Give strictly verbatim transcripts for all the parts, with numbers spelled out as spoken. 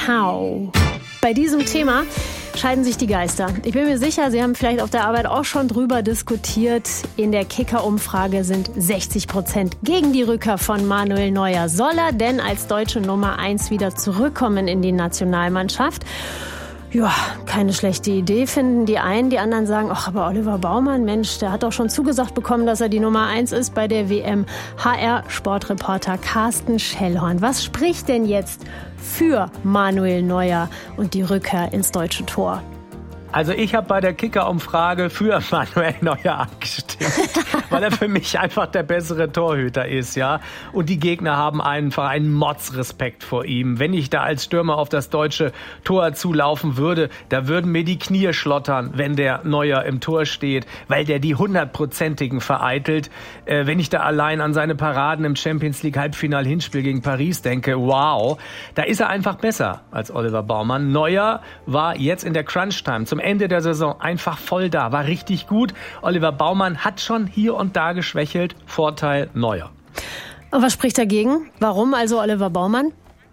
Kakao. Bei diesem Thema scheiden sich die Geister. Ich bin mir sicher, Sie haben vielleicht auf der Arbeit auch schon drüber diskutiert. In der Kicker-Umfrage sind sechzig Prozent gegen die Rückkehr von Manuel Neuer. Soll er denn als deutsche Nummer eins wieder zurückkommen in die Nationalmannschaft? Ja, keine schlechte Idee, finden die einen. Die anderen sagen, ach, aber Oliver Baumann, Mensch, der hat doch schon zugesagt bekommen, dass er die Nummer eins ist bei der W M. H R-Sportreporter Carsten Schellhorn. Was spricht denn jetzt für Manuel Neuer und die Rückkehr ins deutsche Tor? Also ich habe bei der Kicker-Umfrage für Manuel Neuer abgestimmt, weil er für mich einfach der bessere Torhüter ist, ja. Und die Gegner haben einfach einen Mordsrespekt vor ihm. Wenn ich da als Stürmer auf das deutsche Tor zulaufen würde, da würden mir die Knie schlottern, wenn der Neuer im Tor steht, weil der die hundertprozentigen vereitelt. Äh, wenn ich da allein an seine Paraden im Champions League Halbfinal-Hinspiel gegen Paris denke, wow, da ist er einfach besser als Oliver Baumann. Neuer war jetzt in der Crunch-Time zum Ende der Saison einfach voll da, war richtig gut. Oliver Baumann hat schon hier und da geschwächelt. Vorteil Neuer. Und was spricht dagegen? Warum also Oliver Baumann?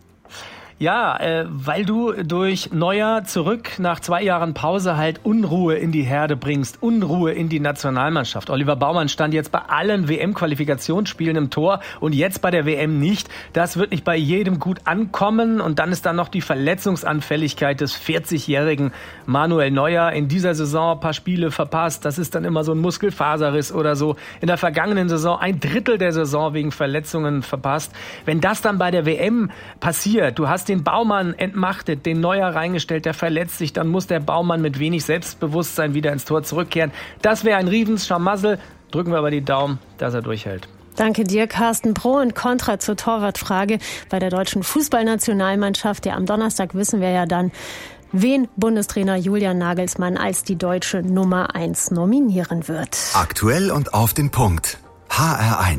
Ja, äh, weil du durch Neuer zurück nach zwei Jahren Pause halt Unruhe in die Herde bringst, Unruhe in die Nationalmannschaft. Oliver Baumann stand jetzt bei allen W M-Qualifikationsspielen im Tor und jetzt bei der W M nicht. Das wird nicht bei jedem gut ankommen. Und dann ist da noch die Verletzungsanfälligkeit des vierzigjährigen Manuel Neuer. In dieser Saison ein paar Spiele verpasst. Das ist dann immer so ein Muskelfaserriss oder so. In der vergangenen Saison ein Drittel der Saison wegen Verletzungen verpasst. Wenn das dann bei der W M passiert, du hast den Baumann entmachtet, den Neuer reingestellt, der verletzt sich, dann muss der Baumann mit wenig Selbstbewusstsein wieder ins Tor zurückkehren. Das wäre ein Riesens-Scharmassel. Drücken wir aber die Daumen, dass er durchhält. Danke dir, Carsten. Pro und Contra zur Torwartfrage bei der deutschen Fußballnationalmannschaft. Ja, am Donnerstag wissen wir ja dann, wen Bundestrainer Julian Nagelsmann als die deutsche Nummer eins nominieren wird. Aktuell und auf den Punkt. H R eins.